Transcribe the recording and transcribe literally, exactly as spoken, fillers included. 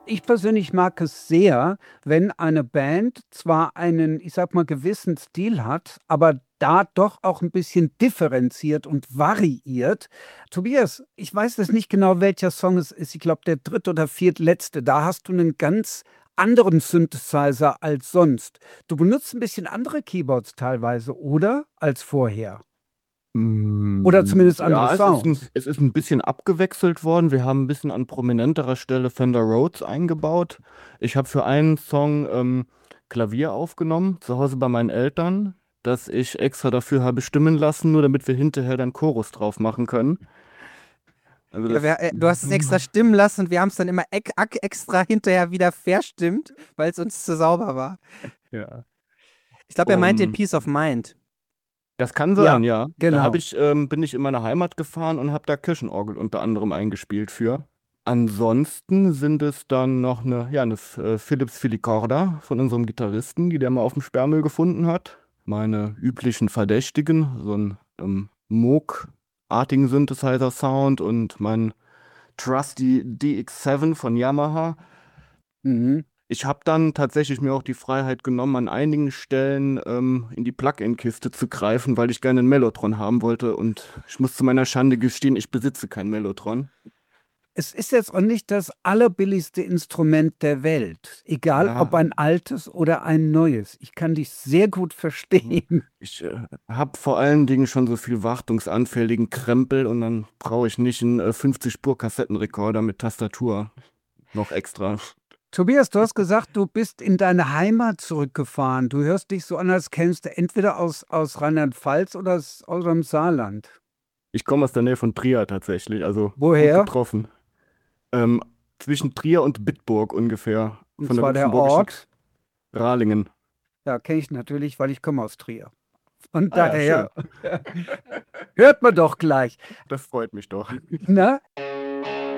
ich persönlich mag es sehr, wenn eine Band zwar einen, ich sag mal, gewissen Stil hat, aber da doch auch ein bisschen differenziert und variiert. Tobias, ich weiß jetzt nicht genau, welcher Song es ist. Ich glaube, der dritte oder viertletzte. Da hast du einen ganz anderen Synthesizer als sonst. Du benutzt ein bisschen andere Keyboards teilweise, oder? Als vorher. Oder Mm, zumindest andere Ja, es ist ein, Sounds. es ist ein bisschen abgewechselt worden. Wir haben ein bisschen an prominenterer Stelle Fender Rhodes eingebaut. Ich habe für einen Song ähm, Klavier aufgenommen, zu Hause bei meinen Eltern, das ich extra dafür habe stimmen lassen, nur damit wir hinterher dann Chorus drauf machen können. Also Ja, das, wir, äh, du hast es extra stimmen lassen und wir haben es dann immer ex extra hinterher wieder verstimmt, weil es uns zu sauber war. ja. Ich glaube, er meint den Um, Peace of Mind. Das kann Ja, sein, ja. Da habe genau. ich, ähm, bin ich in meine Heimat gefahren und habe da Kirchenorgel unter anderem eingespielt für. Ansonsten sind es dann noch eine, ja, eine F- äh, Philips Filicorda von unserem Gitarristen, die der mal auf dem Sperrmüll gefunden hat. Meine üblichen Verdächtigen, so ein ähm, Moog-artigen Synthesizer-Sound und mein Trusty D X sieben von Yamaha. Mhm. Ich habe dann tatsächlich mir auch die Freiheit genommen, an einigen Stellen ähm, in die Plug-in-Kiste zu greifen, weil ich gerne einen Mellotron haben wollte. Und ich muss zu meiner Schande gestehen, ich besitze kein Mellotron. Es ist jetzt auch nicht das allerbilligste Instrument der Welt, egal ob Ja, ein altes oder ein neues. Ich kann dich sehr gut verstehen. ich äh, habe vor allen Dingen schon so viel wartungsanfälligen Krempel und dann brauche ich nicht einen äh, fünfzig-Spur-Kassettenrekorder mit Tastatur noch extra. Tobias, du hast gesagt, du bist in deine Heimat zurückgefahren. Du hörst dich so an, als kämst du entweder aus, aus Rheinland-Pfalz oder aus, aus dem Saarland. Ich komme aus der Nähe von Trier tatsächlich, also gut Woher? getroffen. Ähm, Zwischen Trier und Bitburg ungefähr, Und von der zwar der luxemburgischen Ort. Ralingen. Ja, kenne ich natürlich, weil ich komme aus Trier. Von Ah ja, schön. daher hört man doch gleich. Das freut mich doch. Na,